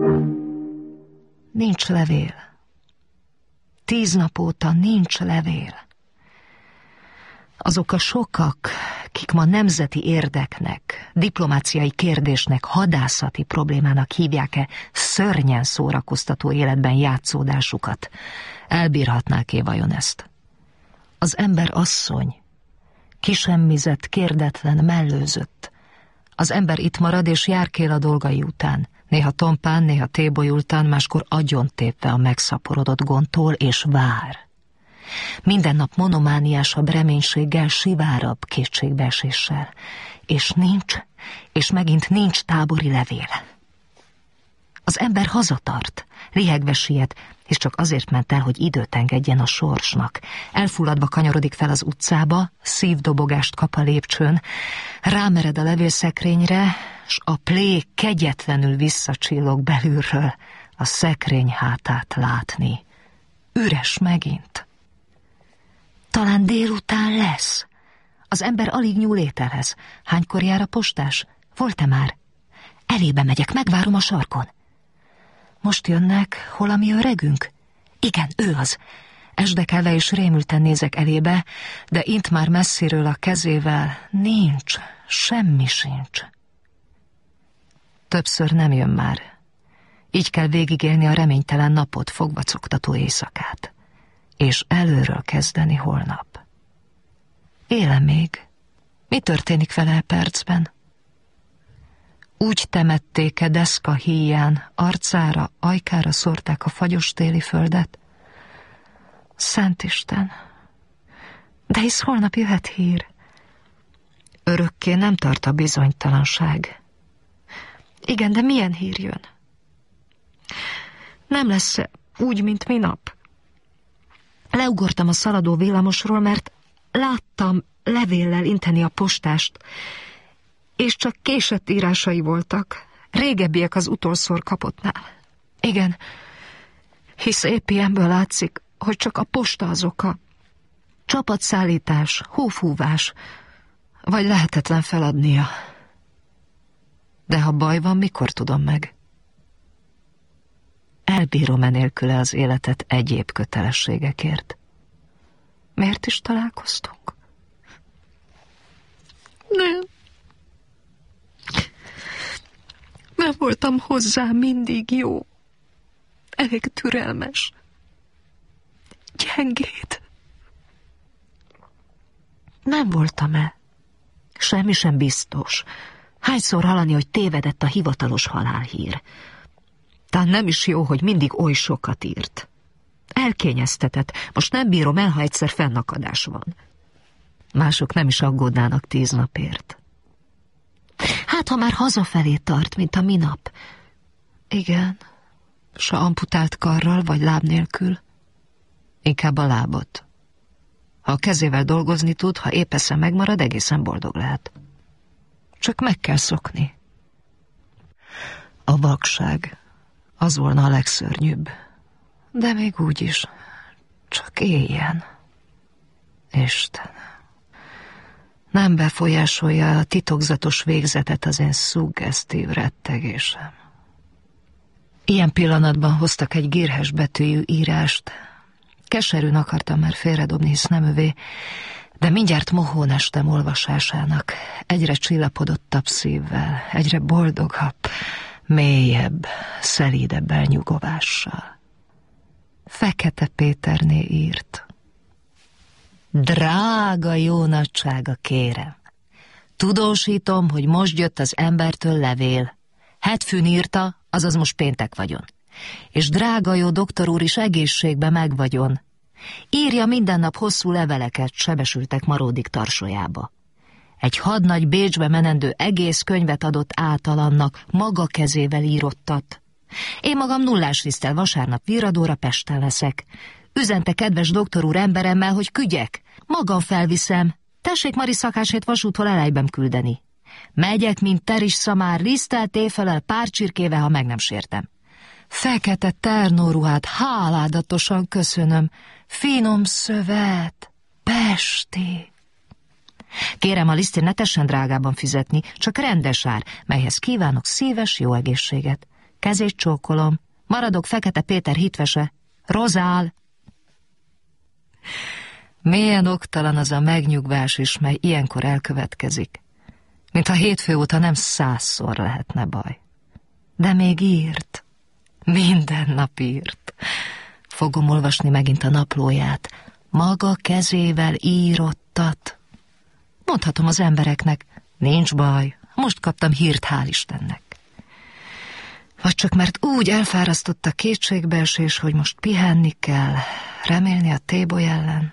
Nincs levél. 10 nap óta nincs levél. Azok a sokak, kik ma nemzeti érdeknek, diplomáciai kérdésnek, hadászati problémának hívják-e szörnyen szórakoztató életben játszódásukat, elbírhatnák-e vajon ezt? Az ember asszony, kisemmizett, kérdetlen, mellőzött. Az ember itt marad és járkél a dolgai után, néha tompán, néha tébolyultán, máskor agyontépve a megszaporodott gondtól, és vár. Minden nap monomániásabb reménységgel, sivárabb kétségbeeséssel. És nincs, és megint nincs tábori levél. Az ember hazatart, lihegve siet, és csak azért ment el, hogy időt engedjen a sorsnak. Elfulladva kanyarodik fel az utcába, szívdobogást kap a lépcsőn, rámered a levélszekrényre, s a plé kegyetlenül visszacsillog belülről, a szekrény hátát látni. Üres megint. Talán délután lesz. Az ember alig nyúl ételhez. Hánykor jár a postás? Volt-e már? Elébe megyek, megvárom a sarkon. Most jönnek, hol a mi öregünk? Igen, ő az. Esdekelve és rémülten nézek elébe, de int már messziről a kezével nincs, semmi sincs. Többször nem jön már. Így kell végigélni a reménytelen napot, fogvacogtató éjszakát. És előről kezdeni holnap. Éle még? Mi történik vele percben? Úgy temették-e deszka híján, arcára, ajkára szórták a fagyos téli földet? Szentisten! De hisz holnap jöhet hír. Örökké nem tart a bizonytalanság. Igen, de milyen hír jön? Nem lesz úgy, mint minap. Leugortam a szaladó villamosról, mert láttam levéllel inteni a postást, és csak késett írásai voltak, régebbiek az utolszor kapottnál. Igen, hisz épp ilyenből látszik, hogy csak a posta az oka. Csapatszállítás, hófúvás, vagy lehetetlen feladnia. De ha baj van, mikor tudom meg? Elbírom enélküle az életet egyéb kötelességekért. Miért is találkoztunk? Nem voltam hozzá mindig jó, elég türelmes, gyengéd. Nem voltam-e? Semmi sem biztos. Hányszor hallani, hogy tévedett a hivatalos halálhír? Talán nem is jó, hogy mindig oly sokat írt. Elkényeztetett, most nem bírom el, ha egyszer fennakadás van. Mások nem is aggódnának 10 napért. Hát, ha már hazafelé tart, mint a minap. Igen, s a amputált karral vagy láb nélkül. Inkább a lábot. Ha a kezével dolgozni tud, ha épp esze megmarad, egészen boldog lehet. Csak meg kell szokni. A vakság, az volna a legszörnyűbb. De még úgy is, csak éljen. Isten, nem befolyásolja a titokzatos végzetet az én szuggesztív rettegésem. Ilyen pillanatban hoztak egy gírhes betűjű írást. Keserűn akartam már félredobni, hisz nem övé, de mindjárt mohón estem olvasásának, egyre csillapodottabb szívvel, egyre boldogabb, mélyebb, szelídebb elnyugovással. Fekete Péterné írt. Drága jó nagysága, kérem, tudósítom, hogy most jött az embertől levél. Hetfűn írta, azaz most péntek vagyon. És drága jó doktor úr is egészségbe megvagyon. Írja minden nap hosszú leveleket, sebesültek maródik tarsolyába. Egy hadnagy Bécsbe menendő egész könyvet adott átalannak, maga kezével írottat. Én magam nullás liszttel vasárnap Virradóra Pesten leszek. Üzente kedves doktor úr emberemmel, hogy küldjek. Magam felviszem. Tessék Mari szakásét vasútról elejben küldeni. Megyek, mint teris szamár, liszttel téfelel, pár csirkével, ha meg nem sértem. Fekete ternóruhát háládatosan köszönöm. Finom szövet, pesti. Kérem, a lisztén ne tessen drágában fizetni, csak rendes ár, melyhez kívánok szíves jó egészséget. Kezét csókolom, maradok Fekete Péter hitvese. Rozál! Milyen oktalan az a megnyugvás is, mely ilyenkor elkövetkezik. Mintha hétfő óta nem 100-szor lehetne baj. De még írt. Minden nap írt. Fogom olvasni megint a naplóját. Maga kezével írottat. Mondhatom az embereknek, nincs baj, most kaptam hírt, hál' Istennek. Vagy csak mert úgy elfárasztott a kétségbeesés, hogy most pihenni kell, remélni a téboly ellen.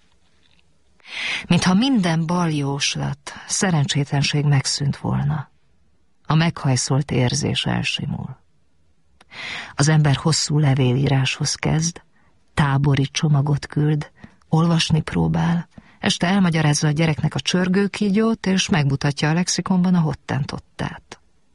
Mintha minden baljóslat, szerencsétlenség megszűnt volna. A meghajszolt érzés elsimul. Az ember hosszú levélíráshoz kezd, tábori csomagot küld, olvasni próbál, este elmagyarázza a gyereknek a csörgőkígyót, és megmutatja a lexikonban a hottentottát.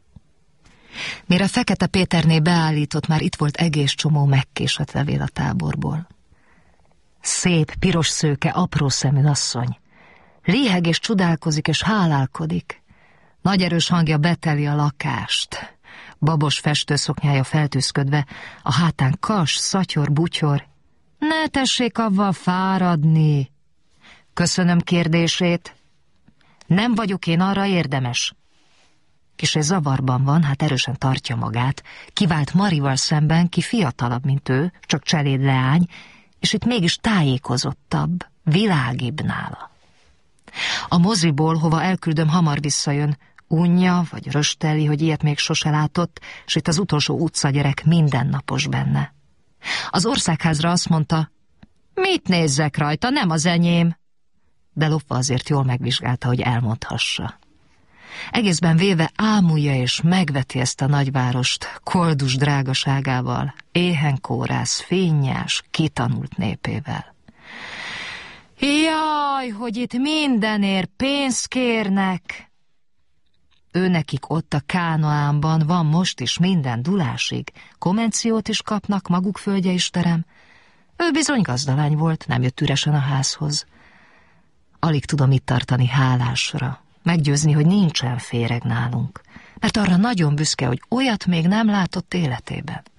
Mire Fekete Péterné beállított, már itt volt egész csomó megkésett levél a táborból. Szép, piros szőke, apró szemű asszony. Léheg és csodálkozik és hálálkodik. Nagy erős hangja beteli a lakást. Babos festőszoknyája feltűzködve, a hátán kas, szatyor, butyor. Ne tessék avval fáradni. Köszönöm kérdését. Nem vagyok én arra érdemes. Kissé zavarban van, hát erősen tartja magát. Kivált Marival szemben, ki fiatalabb, mint ő, csak cseléd leány, és itt mégis tájékozottabb, világibb nála. A moziból, hova elküldöm, hamar visszajön. Unja vagy rösteli, hogy ilyet még sose látott, s itt az utolsó utcagyerek mindennapos benne. Az országházra azt mondta, mit nézzek rajta, nem az enyém. De lopva azért jól megvizsgálta, hogy elmondhassa. Egészben véve ámulja és megveti ezt a nagyvárost koldus drágaságával, éhen kórász, finnyás, kitanult népével. Jaj, hogy itt mindenért pénzt kérnek! Őnekik ott a Kánaánban van most is minden dulásig, komenciót is kapnak, maguk földje is terem. Ő bizony gazdalány volt, nem jött üresen a házhoz. Alig tudom itt tartani hálásra, meggyőzni, hogy nincsen féreg nálunk, mert arra nagyon büszke, hogy olyat még nem látott életében.